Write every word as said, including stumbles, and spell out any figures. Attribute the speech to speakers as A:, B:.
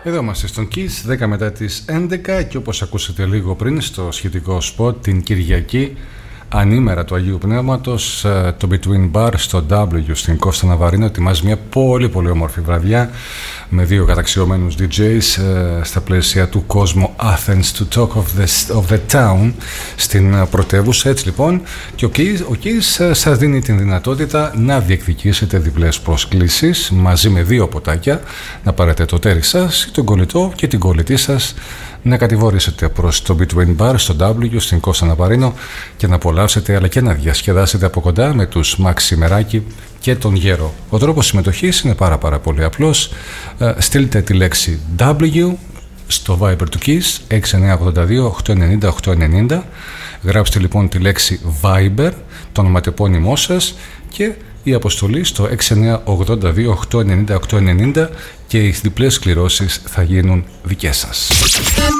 A: Εδώ είμαστε στον Kiss, δέκα μετά τις έντεκα, και όπως ακούσατε λίγο πριν στο σχετικό σποτ, την Κυριακή ανήμερα του Αγίου Πνεύματος, το Between Bar στο W στην Κώστα Ναβαρίνο ετοιμάζει μια πολύ πολύ όμορφη βραδιά με δύο καταξιωμένους ντι τζέις στα πλαίσια του κόσμου Athens to Talk of the, of the Town στην πρωτεύουσα. Έτσι λοιπόν, και ο Kiss, ο Kiss σας δίνει την δυνατότητα να διεκδικήσετε διπλές προσκλήσεις μαζί με δύο ποτάκια, να πάρετε το τέρι σας, τον κολλητό και την κολλητή σας, να κατηβορήσετε προς το Between Bar στο W στην Κώστα Ναβαρίνο και να απολαύσετε αλλά και να διασκεδάσετε από κοντά με τους Μάξι Μεράκη και τον Γέρο. Ο τρόπος συμμετοχής είναι πάρα πάρα πολύ απλός. Ε, στείλτε τη λέξη W στο Viber του Kiss έξι εννιά οκτώ δύο οκτώ εννιά μηδέν οκτώ εννιά μηδέν. Γράψτε λοιπόν τη λέξη Viber, το ονοματεπώνυμό σας και η αποστολή στο έξι εννιά οκτώ δύο οκτώ εννιά μηδέν οκτώ εννιά μηδέν και οι διπλές κληρώσεις θα γίνουν δικές σας.